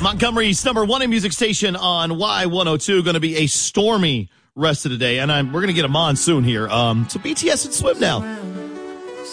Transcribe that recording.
Montgomery's number one in music station on Y102. Going to be a stormy rest of the day, and we're going to get a monsoon here. So BTS and swim now.